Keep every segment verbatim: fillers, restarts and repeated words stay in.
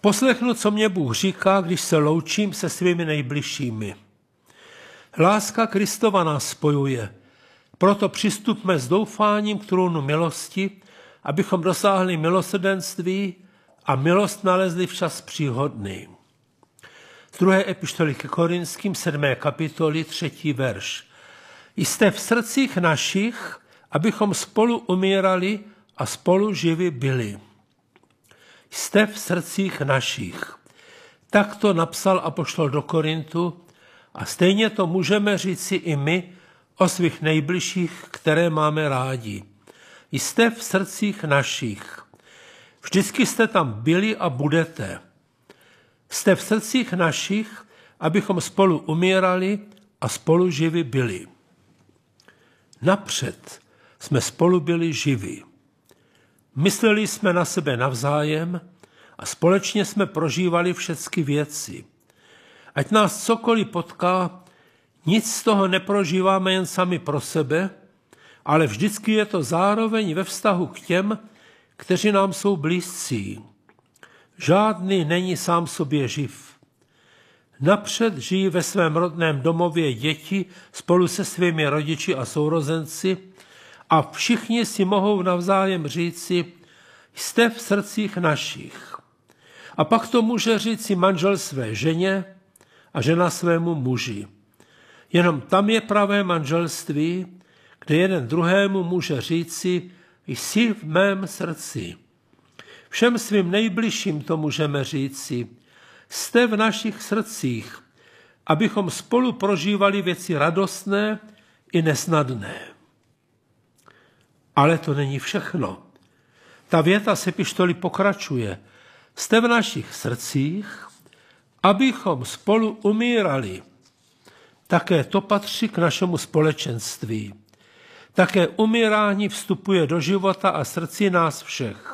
Poslechnu, co mě Bůh říká, když se loučím se svými nejbližšími. Láska Kristova nás spojuje, proto přistupme s doufáním k trůnu milosti, abychom dosáhli milosrdenství a milost nalezli v čas příhodný. Z druhé epištoly ke Korinským, sedmé kapitoly, třetí verš. Jste v srdcích našich, abychom spolu umírali a spolu živi byli. Jste v srdcích našich. Tak to napsal apoštol do Korintu a stejně to můžeme říci i my o svých nejbližších, které máme rádi. Jste v srdcích našich. Vždycky jste tam byli a budete. Jste v srdcích našich, abychom spolu umírali a spolu živi byli. Napřed jsme spolu byli živi. Mysleli jsme na sebe navzájem a společně jsme prožívali všechny věci. Ať nás cokoliv potká, nic z toho neprožíváme jen sami pro sebe, ale vždycky je to zároveň ve vztahu k těm, kteří nám jsou blízcí. Žádný není sám sobě živ. Napřed žijí ve svém rodném domově děti spolu se svými rodiči a sourozenci a všichni si mohou navzájem říci, jste v srdcích našich. A pak to může říci manžel své ženě a žena svému muži. Jenom tam je pravé manželství, kde jeden druhému může říci, jsi v mém srdci. Všem svým nejbližším to můžeme říci, jste v našich srdcích, abychom spolu prožívali věci radostné i nesnadné. Ale to není všechno. Ta věta z epištoly pokračuje. Jste v našich srdcích, abychom spolu umírali. Také to patří k našemu společenství. Také umírání vstupuje do života a srdcí nás všech.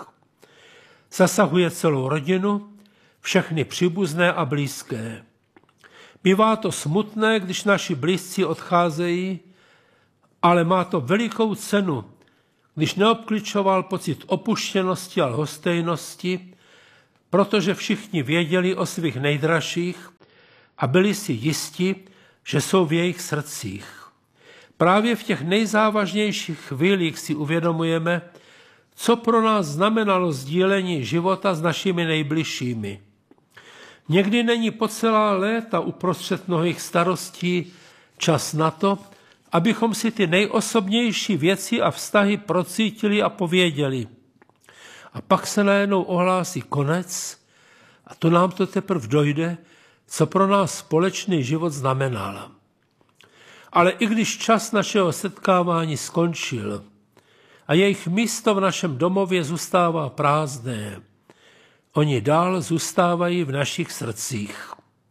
Zasahuje celou rodinu, všechny příbuzné a blízké. Bývá to smutné, když naši blízcí odcházejí, ale má to velikou cenu, když neobkličoval pocit opuštěnosti a lhostejnosti, protože všichni věděli o svých nejdražších a byli si jisti, že jsou v jejich srdcích. Právě v těch nejzávažnějších chvílích si uvědomujeme, co pro nás znamenalo sdílení života s našimi nejbližšími. Někdy není po celá léta uprostřed mnohých starostí čas na to, abychom si ty nejosobnější věci a vztahy procítili a pověděli. A pak se najednou ohlásí konec a to nám to teprve dojde, co pro nás společný život znamenal. Ale i když čas našeho setkávání skončil a jejich místo v našem domově zůstává prázdné, oni dál zůstávají v našich srdcích.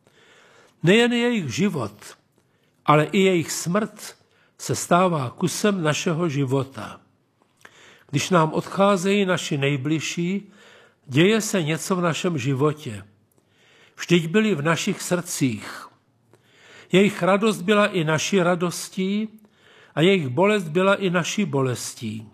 Nejen jejich život, ale i jejich smrt se stává kusem našeho života. Když nám odcházejí naši nejbližší, děje se něco v našem životě. Vždyť byli v našich srdcích. Jejich radost byla i naší radostí a jejich bolest byla i naší bolestí.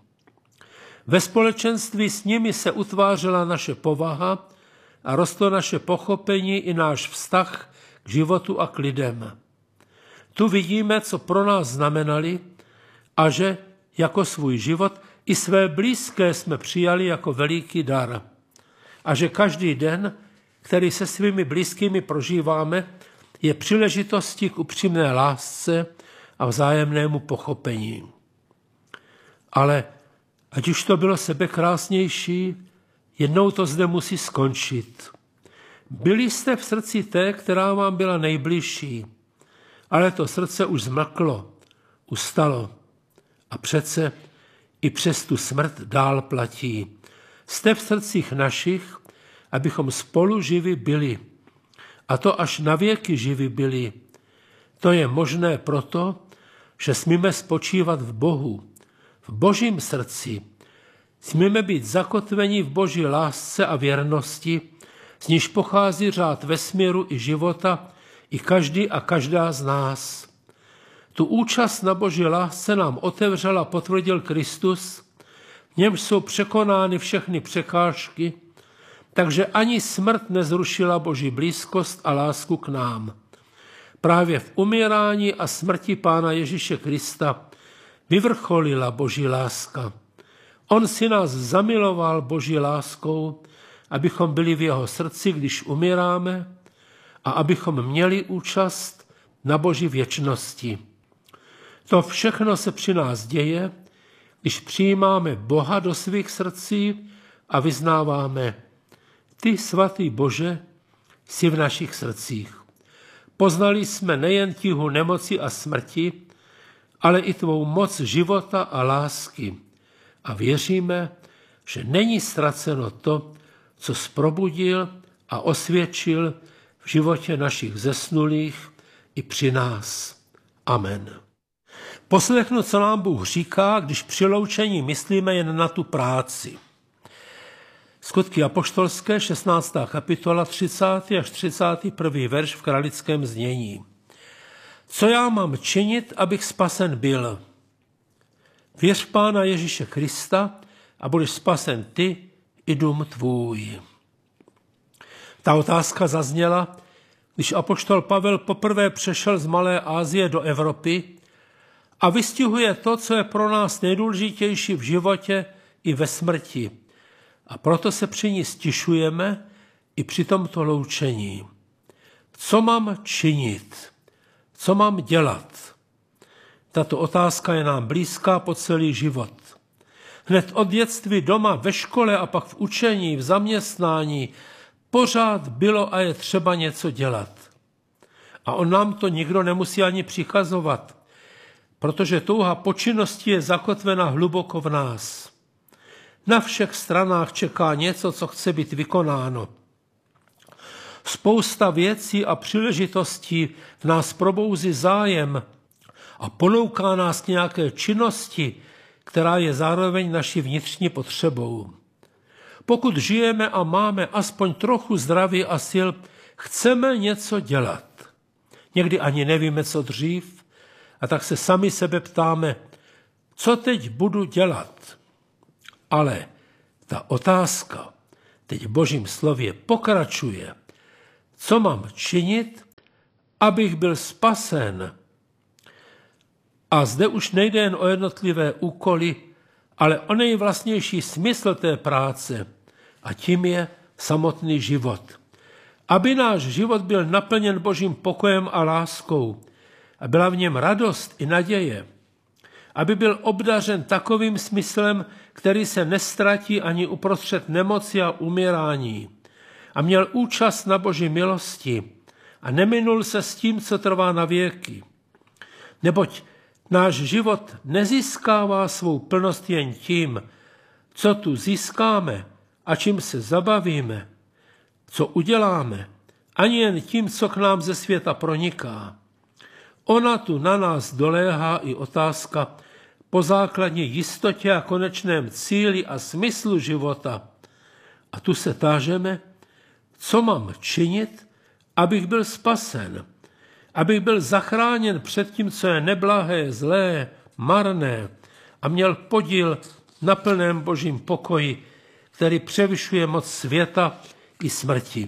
Ve společenství s nimi se utvářela naše povaha a rostlo naše pochopení i náš vztah k životu a k lidem. Tu vidíme, co pro nás znamenali a že jako svůj život i své blízké jsme přijali jako veliký dar. A že každý den, který se svými blízkými prožíváme, je příležitostí k upřímné lásce a vzájemnému pochopení. Ale ať už to bylo sebekrásnější, jednou to zde musí skončit. Byli jste v srdci té, která vám byla nejbližší, ale to srdce už zmlklo, ustalo. A přece i přes tu smrt dál platí. Jste v srdcích našich, abychom spolu živi byli. A to až na věky živi byli. To je možné proto, že smíme spočívat v Bohu, v Božím srdci. Smíme být zakotveni v Boží lásce a věrnosti, z níž pochází řád vesmíru i života, i každý a každá z nás. Tu účast na Boží lásce nám otevřel a potvrdil Kristus, v němž jsou překonány všechny překážky, Takže ani smrt nezrušila Boží blízkost a lásku k nám. Právě v umírání a smrti Pána Ježíše Krista vyvrcholila Boží láska. On si nás zamiloval Boží láskou, abychom byli v jeho srdci, když umíráme, a abychom měli účast na Boží věčnosti. To všechno se při nás děje, když přijímáme Boha do svých srdcí a vyznáváme: Ty, svatý Bože, jsi v našich srdcích. Poznali jsme nejen tíhu nemoci a smrti, ale i tvou moc života a lásky. A věříme, že není ztraceno to, co zprobudil a osvědčil v životě našich zesnulých i při nás. Amen. Poslechnu, co nám Bůh říká, když při loučení myslíme jen na tu práci. Skutky apoštolské, šestnáctá kapitola, třicátý až třicátý první verš v kralickém znění. Co já mám činit, abych spasen byl? Věř Pána Ježíše Krista a budeš spasen ty i dům tvůj. Ta otázka zazněla, když apoštol Pavel poprvé přešel z Malé Asie do Evropy a vystihuje to, co je pro nás nejdůležitější v životě i ve smrti. A proto se při ní stišujeme i při tomto loučení. Co mám činit? Co mám dělat? Tato otázka je nám blízká po celý život. Hned od dětství doma, ve škole a pak v učení, v zaměstnání pořád bylo a je třeba něco dělat. A on nám to nikdo nemusí ani přikazovat, protože touha po činnosti je zakotvena hluboko v nás. Na všech stranách čeká něco, co chce být vykonáno. Spousta věcí a příležitostí v nás probouzí zájem a ponouká nás k nějaké činnosti, která je zároveň naší vnitřní potřebou. Pokud žijeme a máme aspoň trochu zdraví a sil, chceme něco dělat. Někdy ani nevíme, co dřív, a tak se sami sebe ptáme, co teď budu dělat. Ale ta otázka teď v Božím slově pokračuje. Co mám činit, abych byl spasen? A zde už nejde jen o jednotlivé úkoly, ale o nejvlastnější smysl té práce, a tím je samotný život. Aby náš život byl naplněn Božím pokojem a láskou a byla v něm radost i naděje, aby byl obdařen takovým smyslem, který se nestratí ani uprostřed nemoci a umírání, a měl účast na Boží milosti a neminul se s tím, co trvá na věky. Neboť náš život nezískává svou plnost jen tím, co tu získáme a čím se zabavíme, co uděláme, ani jen tím, co k nám ze světa proniká. Ona tu na nás doléhá i otázka po základní jistotě a konečném cíli a smyslu života. A tu se tážeme, co mám činit, abych byl spasen, abych byl zachráněn před tím, co je neblahé, zlé, marné a měl podíl na plném Božím pokoji, který převyšuje moc světa i smrti.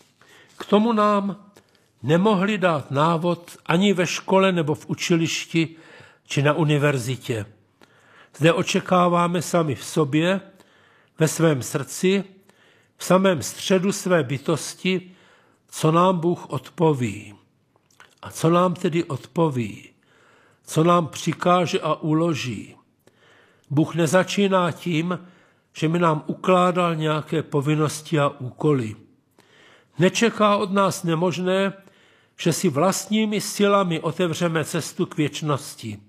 K tomu nám nemohli dát návod ani ve škole nebo v učilišti či na univerzitě. Zde očekáváme sami v sobě, ve svém srdci, v samém středu své bytosti, co nám Bůh odpoví. A co nám tedy odpoví? Co nám přikáže a uloží? Bůh nezačíná tím, že by nám ukládal nějaké povinnosti a úkoly. Nečeká od nás nemožné, že si vlastními silami otevřeme cestu k věčnosti.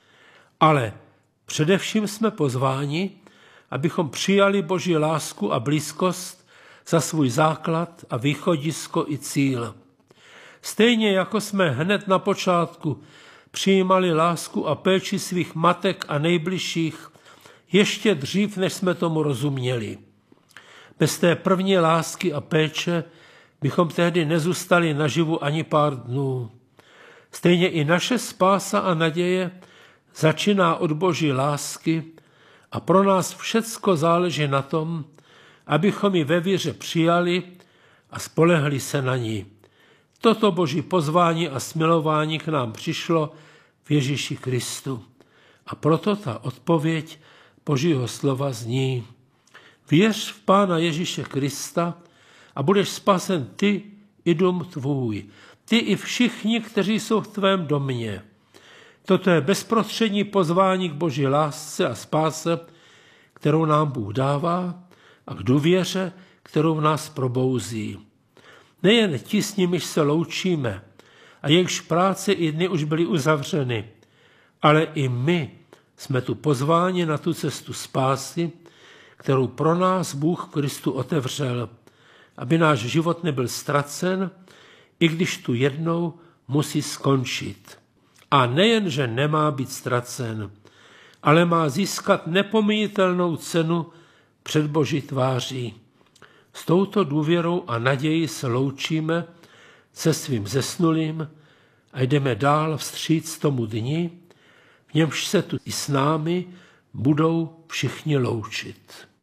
Ale především jsme pozváni, abychom přijali Boží lásku a blízkost za svůj základ a východisko i cíl. Stejně jako jsme hned na počátku přijímali lásku a péči svých matek a nejbližších, ještě dřív, než jsme tomu rozuměli. Bez té první lásky a péče bychom tehdy nezůstali naživu ani pár dnů. Stejně i naše spása a naděje začíná od Boží lásky a pro nás všecko záleží na tom, abychom ji ve víře přijali a spolehli se na ní. Toto Boží pozvání a smilování k nám přišlo v Ježíši Kristu. A proto ta odpověď Božího slova zní: věř v Pána Ježíše Krista a budeš spasen ty i dům tvůj, ty i všichni, kteří jsou v tvém domě. Toto je bezprostřední pozvání k Boží lásce a spáse, kterou nám Bůh dává, a k důvěře, kterou v nás probouzí. Nejen ti, s nimiž se loučíme a jejichž práce i dny už byly uzavřeny, ale i my jsme tu pozváni na tu cestu spásy, kterou pro nás Bůh v Kristu otevřel, aby náš život nebyl ztracen, i když tu jednou musí skončit. A nejen, že nemá být ztracen, ale má získat nepomíjitelnou cenu před Boží tváří. S touto důvěrou a nadějí se loučíme se svým zesnulým a jdeme dál vstříc tomu dni, v němž se tu i s námi budou všichni loučit.